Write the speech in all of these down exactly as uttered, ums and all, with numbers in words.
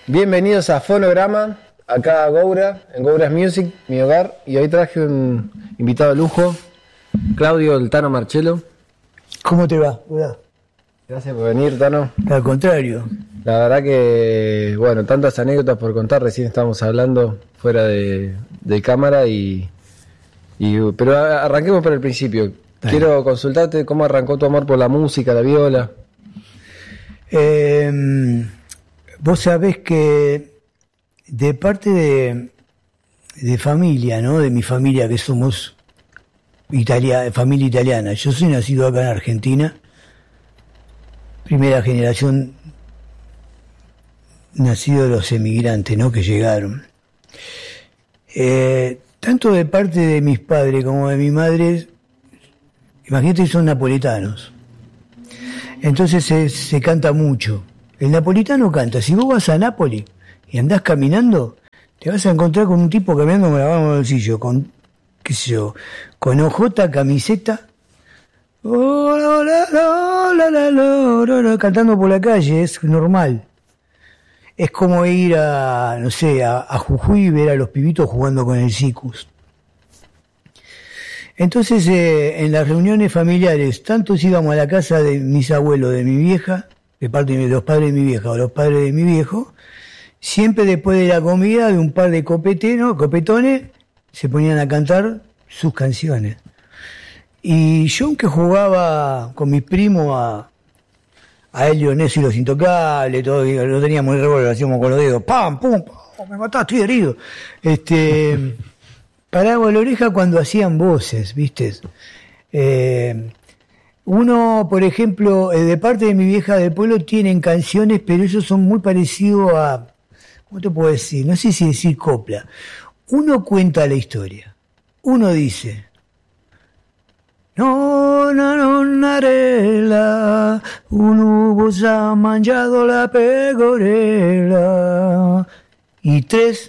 Bienvenidos a Fonograma, acá a Goura, en Goura's Music, mi hogar. Y hoy traje un invitado de lujo, Claudio el Tano Marchello. ¿Cómo te va? Hola. Gracias por venir, Tano. Al contrario. La verdad que, bueno, tantas anécdotas por contar. Recién estábamos hablando fuera de, de cámara y, y... Pero arranquemos por el principio. Dale. Quiero consultarte cómo arrancó tu amor por la música, la viola. Eh... Vos sabés que de parte de, de familia, ¿no? De mi familia, que somos italia, familia italiana. Yo soy nacido acá en Argentina, primera generación, nacido de los emigrantes, ¿no? Que llegaron. Eh, tanto de parte de mis padres como de mi madre, imagínate que son napolitanos. Entonces se, se canta mucho. El napolitano canta. Si vos vas a Nápoles y andás caminando, te vas a encontrar con un tipo caminando con la mano en el bolsillo, con, qué sé yo, con ojota, camiseta, oh, la, la, la, la, la, la, cantando por la calle, es normal. Es como ir a, no sé, a, a Jujuy y ver a los pibitos jugando con el Cicus. Entonces, eh, en las reuniones familiares, tantos íbamos a la casa de mis abuelos, de mi vieja, de parte de los padres de mi vieja o los padres de mi viejo, siempre después de la comida, de un par de copetenos, copetones, se ponían a cantar sus canciones. Y yo, aunque jugaba con mis primos a, a Elio Neso y los Intocables, todo, lo teníamos en el revólver, lo hacíamos con los dedos, ¡pam, pum, pum! Me mataste, estoy herido. Este, paraba la oreja cuando hacían voces, ¿viste? Eh... Uno, por ejemplo, de parte de mi vieja del pueblo tienen canciones, pero ellos son muy parecidos a, ¿cómo te puedo decir? No sé si decir copla. Uno cuenta la historia. Uno dice, no, no, no, narela, un hubo se ha mangiado la pecorella. Y tres,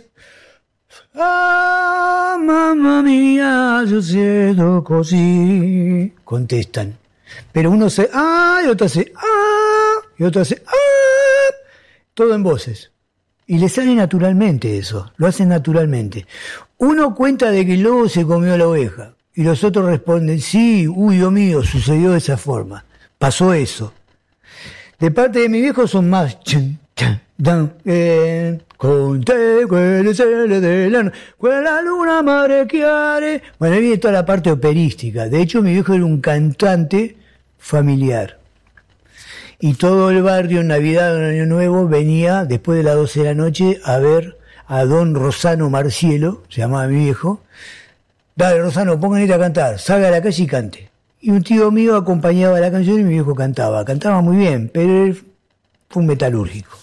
ah, mamma mía, yo siento così. Contestan. Pero uno se ah, y otro hace ah, y otro hace ah, todo en voces. Y le sale naturalmente eso, lo hacen naturalmente. Uno cuenta de que el lobo se comió la oveja, y los otros responden, sí, uy, Dios mío, sucedió de esa forma, pasó eso. De parte de mi viejo son más eh, conté quelle sere della quella luna mare chiare. Bueno, ahí viene toda la parte operística. De hecho, mi viejo era un cantante familiar. Y todo el barrio en Navidad, en Año Nuevo, venía después de las doce de la noche a ver a don Rosano Marcielo, se llamaba mi viejo. Dale, Rosano, pónganle a cantar, salga a la calle y cante. Y un tío mío acompañaba la canción y mi viejo cantaba. Cantaba muy bien, pero él fue un metalúrgico.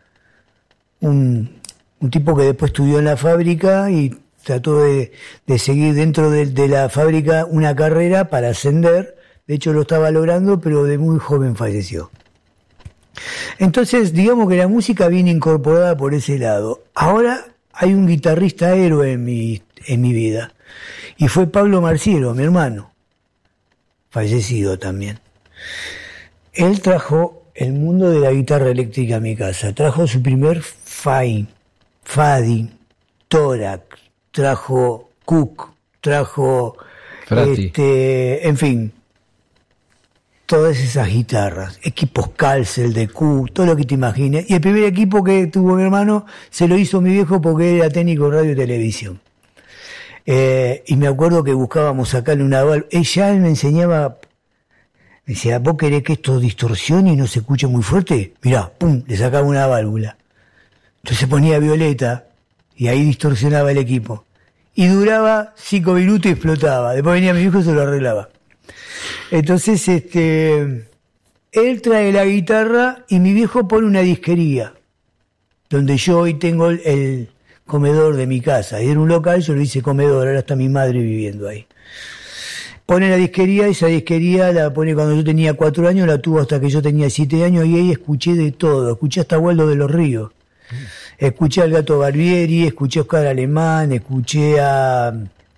Un, un tipo que después estudió en la fábrica y trató de, de seguir dentro de, de la fábrica una carrera para ascender. De hecho lo estaba logrando, pero de muy joven falleció. Entonces, digamos que la música viene incorporada por ese lado. Ahora hay un guitarrista héroe en mi, en mi vida. Y fue Pablo Marcielo, mi hermano. Fallecido también. Él trajo el mundo de la guitarra eléctrica a mi casa. Trajo su primer Fai, Fadi, Torax, trajo Cook, trajo, este, en fin, todas esas guitarras, equipos Calcel de Q, todo lo que te imagines. Y el primer equipo que tuvo mi hermano se lo hizo mi viejo porque era técnico de radio y televisión. Eh, y me acuerdo que buscábamos sacarle una válvula. Ella me enseñaba, me decía, ¿vos querés que esto distorsione y no se escuche muy fuerte? Mirá, pum, le sacaba una válvula. Entonces se ponía violeta y ahí distorsionaba el equipo. Y duraba cinco minutos y explotaba. Después venía mi viejo y se lo arreglaba. Entonces, este, él trae la guitarra y mi viejo pone una disquería, donde yo hoy tengo el, el comedor de mi casa. Era un local, yo lo hice comedor, ahora está mi madre viviendo ahí. Pone la disquería, esa disquería la pone cuando yo tenía cuatro años, la tuvo hasta que yo tenía siete años, y ahí escuché de todo, escuché hasta Waldo de los Ríos. Escuché al Gato Barbieri, escuché a Oscar Alemán, escuché a,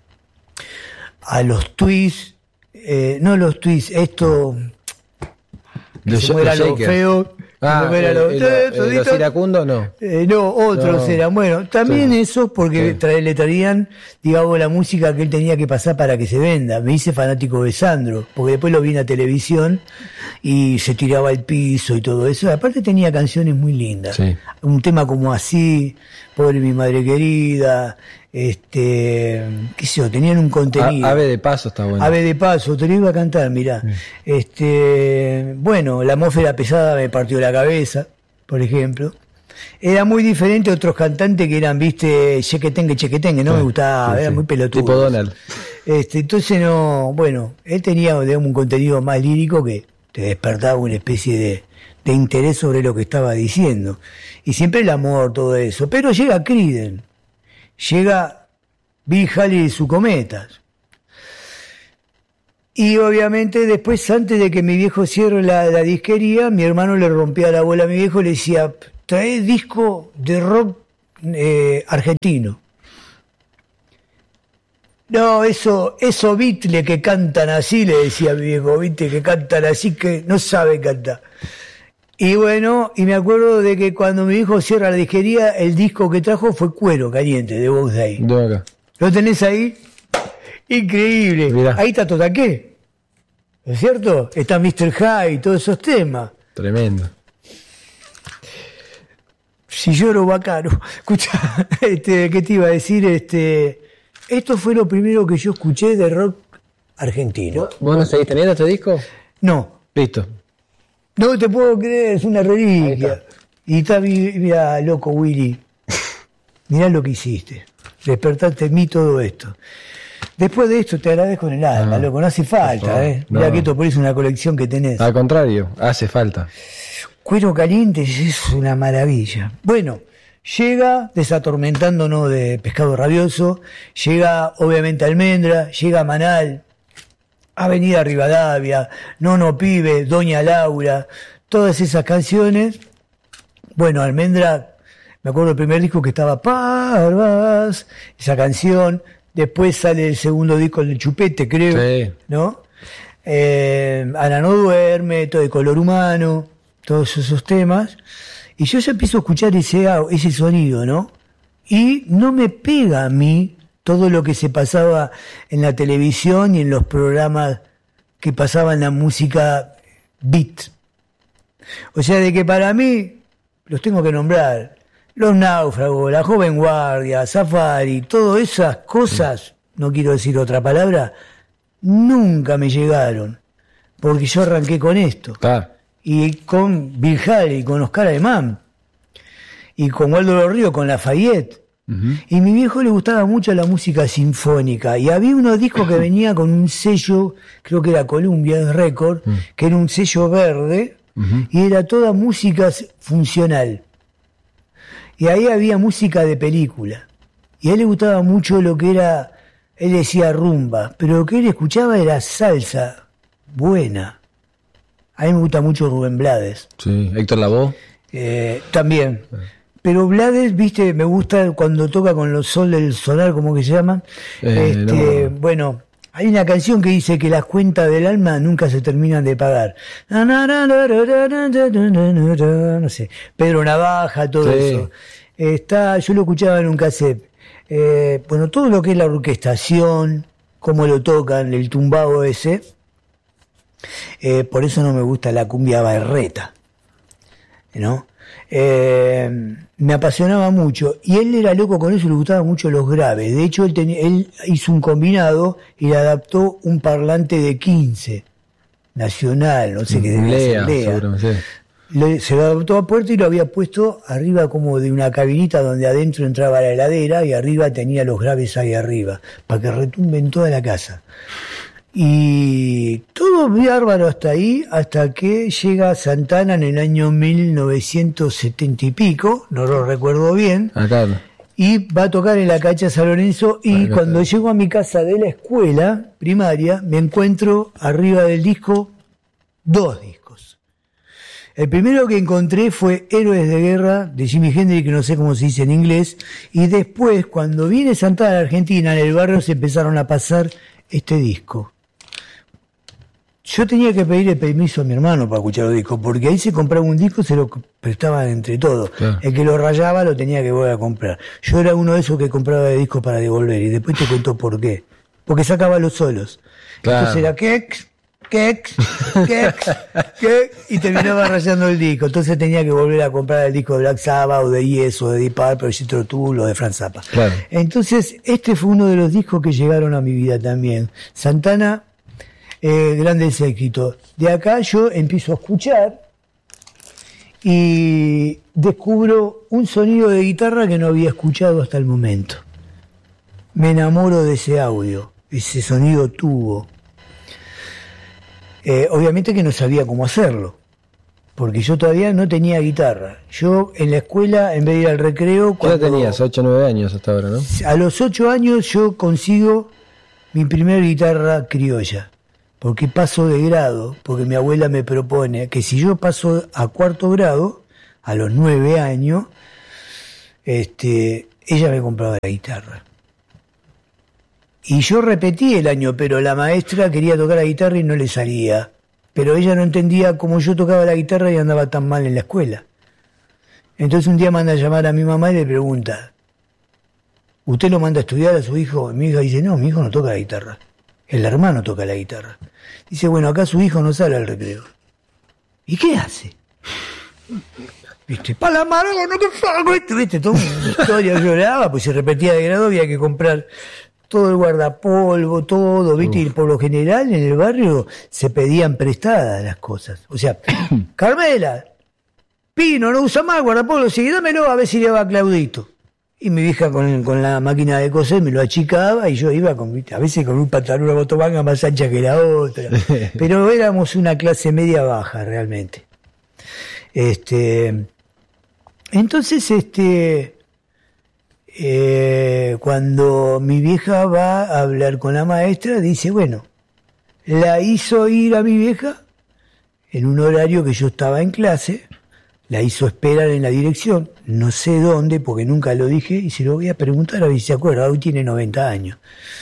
a los Twists, eh, no los Twists, esto, que se muera lo feo, Ah, era el, lo- el- eh, el- todito- los iracundos no. Eh, no, otros No. eran. Bueno, también Sí. eso porque Sí. trae- le traían, digamos, la música que él tenía que pasar para que se venda. Me hice fanático de Sandro, porque después lo vi en la televisión y se tiraba al piso y todo eso. Aparte tenía canciones muy lindas. Sí. Un tema como Así, Pobre mi madre querida, este, qué sé yo, tenían un contenido. A- Ave de paso está bueno. Ave de paso, te lo iba a cantar, mirá. Este, bueno, la atmósfera pesada me partió la cabeza, por ejemplo. Era muy diferente a otros cantantes que eran, viste, chequetengue, chequetengue, no Sí, me gustaba, sí, era sí. muy pelotudo. Tipo Donald. Este, entonces no, bueno, él tenía, digamos, un contenido más lírico que te despertaba una especie de, de interés sobre lo que estaba diciendo. Y siempre el amor, todo eso. Pero llega Creedence, llega Bill Haley y sus cometas. Y obviamente después, antes de que mi viejo cierre la, la disquería, mi hermano le rompía la bola a mi viejo y le decía, trae disco de rock eh, argentino. No, eso, eso Beatles que cantan así, le decía mi viejo, viste, que cantan así que no saben cantar. Y bueno, y me acuerdo de que cuando mi hijo cierra la disquería, el disco que trajo fue Cuero Caliente de Box Day. De acá. ¿Lo tenés ahí? Increíble. Mirá. Ahí está Totaqué. ¿No es cierto? Está mister High y todos esos temas. Tremendo. Si lloro bacano. Escucha, este, ¿qué te iba a decir? Este, esto fue lo primero que yo escuché de rock argentino. ¿Vos no seguís teniendo este disco? No, Listo. no te puedo creer, es una Ahí reliquia. está. Y está, mi- mira, loco Willy, mirá lo que hiciste. Despertaste en mí todo esto. Después de esto te agradezco en el alma, Ah, loco, no hace por falta, favor, ¿eh? Mirá no. que esto por eso es una colección que tenés. Al contrario, hace falta. Cuero Caliente es una maravilla. Bueno, llega desatormentándonos de Pescado Rabioso, llega obviamente Almendra, llega Manal, Avenida Rivadavia, Nono Pibe, Doña Laura, todas esas canciones. Bueno, Almendra, me acuerdo del primer disco que estaba Parvas, esa canción, después sale el segundo disco, el de Chupete, creo, Sí. ¿no? Eh, Ana no duerme, todo de Color Humano, todos esos temas, y yo ya empiezo a escuchar ese, au- ese sonido, ¿no? Y no me pega a mí todo lo que se pasaba en la televisión y en los programas que pasaban la música beat. O sea, de que para mí, los tengo que nombrar, Los Náufragos, La Joven Guardia, Safari, todas esas cosas, no quiero decir otra palabra, nunca me llegaron, porque yo arranqué con esto. Claro. Y con Bill Haley, con Oscar Alemán, y con Waldo Los Ríos, con Lafayette. Ujú. Y a mi viejo le gustaba mucho la música sinfónica. Y había unos discos que venía con un sello, creo que era Columbia Record, que era un sello verde, Ujú. y era toda música funcional. Y ahí había música de película. Y a él le gustaba mucho lo que era, él decía rumba, pero lo que él escuchaba era salsa, buena. A mí me gusta mucho Rubén Blades. Sí. Héctor Lavoe. Eh, también. Pero Blades, viste, me gusta cuando toca con los Sol del Solar, como que se llama. Eh, este, no. Bueno, hay una canción que dice que las cuentas del alma nunca se terminan de pagar. No sé, Pedro Navaja, todo Sí. eso. Está, yo lo escuchaba en un cassette. Eh, bueno, todo lo que es la orquestación, cómo lo tocan, el tumbado ese. Eh, por eso no me gusta la cumbia barreta, ¿no? Eh, me apasionaba mucho y él era loco con eso, le gustaban mucho los graves. De hecho, él, tenía, él hizo un combinado y le adaptó un parlante de quince nacional, no sé qué, de la Lea, Asamblea. seguro, sí. Le- se lo adaptó a puerta y lo había puesto arriba como de una cabinita donde adentro entraba la heladera y arriba tenía los graves ahí arriba, para que retumbe en toda la casa. Y todo bárbaro hasta ahí, hasta que llega Santana en el año mil novecientos setenta y pico, no lo recuerdo bien, Acá. y va a tocar en la cancha San Lorenzo, y Acá cuando está. llego a mi casa de la escuela primaria, me encuentro arriba del disco dos discos. El primero que encontré fue Héroes de Guerra de Jimi Hendrix, que no sé cómo se dice en inglés, y después, cuando viene Santana a Argentina, en el barrio se empezaron a pasar este disco. yo tenía que pedirle permiso a mi hermano para escuchar los discos, porque ahí se compraba un disco, se lo prestaban entre todos. Claro. El que lo rayaba lo tenía que volver a comprar. Yo era uno de esos que compraba de discos para devolver, y después te cuento por qué. Porque sacaba los solos. Claro. Entonces era que, que, que, que, y terminaba rayando el disco. Entonces tenía que volver a comprar el disco de Black Sabbath, o de Yes, o de Deep Purple, Jethro Tull, o de Frank Zappa. Claro. Entonces, este fue uno de los discos que llegaron a mi vida también. Santana, eh, grandes éxitos. De acá yo empiezo a escuchar y descubro un sonido de guitarra que no había escuchado hasta el momento. Me enamoro de ese audio, ese sonido tubo. Eh, obviamente que no sabía cómo hacerlo, porque yo todavía no tenía guitarra. Yo en la escuela, en vez de ir al recreo... ¿Qué edad tenías? ocho o nueve años hasta ahora, ¿no? A los ocho años yo consigo mi primer guitarra criolla, porque paso de grado, porque mi abuela me propone que si yo paso a cuarto grado, a los nueve años, este, ella me compraba la guitarra. Y yo repetí el año, pero la maestra quería tocar la guitarra y no le salía. Pero ella no entendía cómo yo tocaba la guitarra y andaba tan mal en la escuela. Entonces un día manda a llamar a mi mamá y le pregunta, ¿usted lo manda a estudiar a su hijo? Y mi hija dice, no, mi hijo no toca la guitarra. El hermano toca la guitarra. Dice, bueno, acá su hijo no sale al recreo. ¿Y qué hace? ¿Viste? ¡Para la mano, no que fago esto! ¿Viste? Toda una historia, lloraba, pues se repetía de grado, había que comprar todo el guardapolvo, todo, ¿viste? Y por lo general en el barrio se pedían prestadas las cosas. O sea, Carmela, Pino, no usa más guardapolvo, sí, dámelo a ver si le va a Claudito. Y mi vieja con, con la máquina de coser me lo achicaba y yo iba con, ¿viste? A veces con un pantalón, una botomanga más ancha que la otra. Pero éramos una clase media baja realmente. Este, entonces, este... Eh, cuando mi vieja va a hablar con la maestra, dice, bueno, la hizo ir a mi vieja en un horario que yo estaba en clase, la hizo esperar en la dirección, no sé dónde, porque nunca lo dije, y se lo voy a preguntar a ver si se acuerda, hoy tiene noventa años.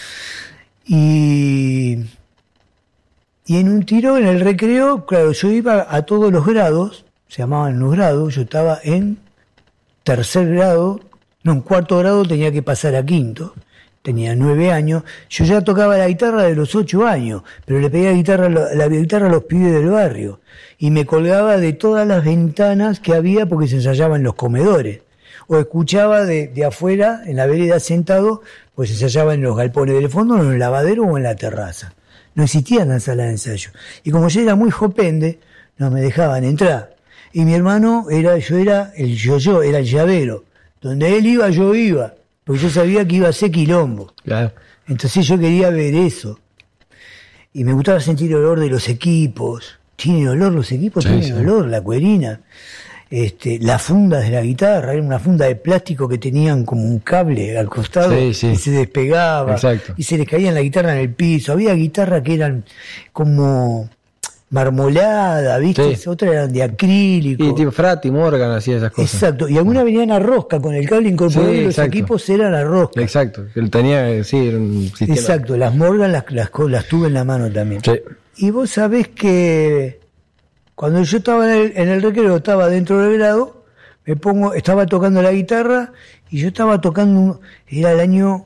Y, y en un tiro, en el recreo, claro, yo iba a todos los grados, se llamaban los grados, yo estaba en tercer grado, no, en cuarto grado tenía que pasar a quinto, tenía nueve años, yo ya tocaba la guitarra de los ocho años, pero le pedía la guitarra, la guitarra a los pibes del barrio, y me colgaba de todas las ventanas que había porque se ensayaba en los comedores, o escuchaba de, de afuera, en la vereda sentado, pues se ensayaba en los galpones del fondo, en el lavadero o en la terraza. No existían las salas de ensayo. Y como yo era muy jopende, no me dejaban entrar. Y mi hermano, era yo era el yo-yo, era el llavero. Donde él iba, yo iba, porque yo sabía que iba a ser quilombo. Claro. Entonces yo quería ver eso. Y me gustaba sentir el olor de los equipos. ¿Tienen olor los equipos? Sí, tienen sí. olor, la cuerina. Este, las fundas de la guitarra, era una funda de plástico que tenían como un cable al costado, sí, sí. que se despegaba. Exacto. Y se les caía la guitarra en el piso. Había guitarras que eran como marmolada, ¿viste? Sí. Otras eran de acrílico. Y tipo Frati, Morgan, hacía esas cosas. Exacto. Y algunas venían a rosca, con el cable incorporado, sí, y los equipos eran a rosca. Exacto. Él tenía, sí, era un sistema. Exacto. Las Morgan las, las, las tuve en la mano también. Sí. Y vos sabés que cuando yo estaba en el, en el recreo, estaba dentro del grado, me pongo, estaba tocando la guitarra y yo estaba tocando, era el año,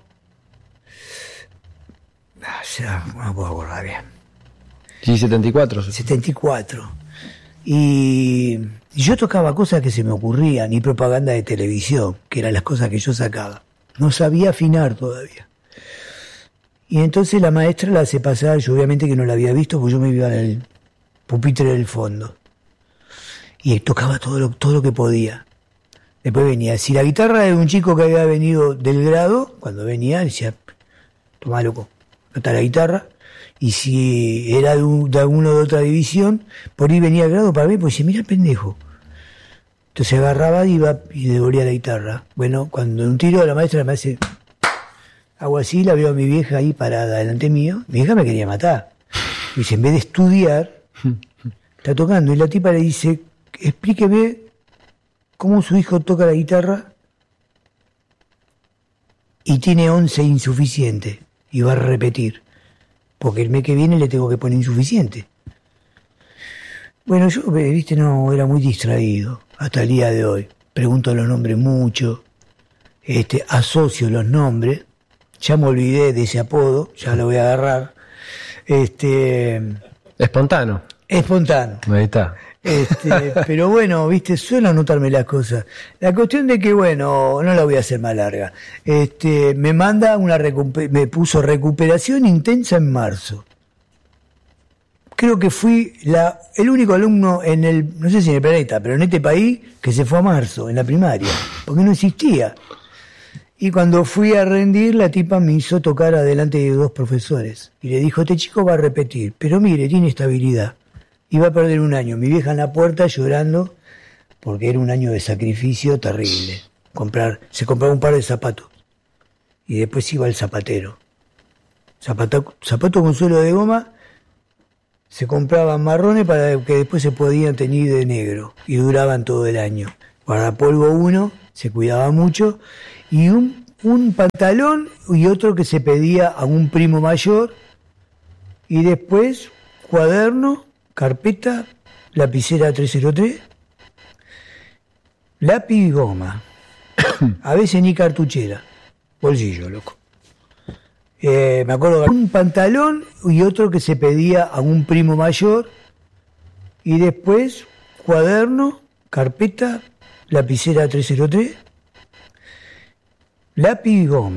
ah, ya, no me puedo acordar bien. Sí, setenta y cuatro. setenta y cuatro. Y yo tocaba cosas que se me ocurrían, y propaganda de televisión, que eran las cosas que yo sacaba. No sabía afinar todavía. Y entonces la maestra la hace pasar, yo obviamente que no la había visto, porque yo me iba en el pupitre del fondo. Y tocaba todo lo, todo lo que podía. Después venía, si la guitarra de un chico que había venido del grado, cuando venía, decía, tomá loco, no está la guitarra. Y si era de, un, de alguno de otra división, por ahí venía el grado para mí, pues dice, mira el pendejo. Entonces agarraba y iba y devolvía la guitarra. Bueno, cuando en un tiro la maestra me hace, hago así, la veo a mi vieja ahí parada delante mío, mi vieja me quería matar. Y dice, en vez de estudiar, está tocando. Y la tipa le dice, explíqueme cómo su hijo toca la guitarra y tiene once insuficiente y va a repetir. Porque el mes que viene le tengo que poner insuficiente. Bueno, yo, viste, no, era muy distraído hasta el día de hoy. Pregunto los nombres mucho, este, asocio los nombres, ya me olvidé de ese apodo, ya lo voy a agarrar. Este, Espontáneo. espontáneo. Ahí está. Este, pero bueno, viste, suelo anotarme las cosas. La cuestión de que, bueno, no la voy a hacer más larga. Este, me manda una recupe- me puso recuperación intensa en marzo. Creo que fui la, el único alumno en el, no sé si en el planeta, pero en este país que se fue a marzo, en la primaria, porque no existía. Y cuando fui a rendir, la tipa me hizo tocar adelante de dos profesores. Y le dijo, este chico va a repetir, pero mire, tiene estabilidad. Y va a perder un año. Mi vieja en la puerta llorando, porque era un año de sacrificio terrible. Comprar, se compraba un par de zapatos. Y después iba al zapatero. Zapato, zapato con suelo de goma. Se compraban marrones para que después se podían teñir de negro y duraban todo el año. Guardapolvo uno, se cuidaba mucho, y un, un pantalón y otro que se pedía a un primo mayor, y después cuaderno, carpeta, lapicera trescientos tres, lápiz y goma. A veces ni cartuchera, bolsillo, loco. Eh, me acuerdo de un pantalón y otro que se pedía a un primo mayor, y después cuaderno, carpeta, lapicera trescientos tres, lápiz y goma.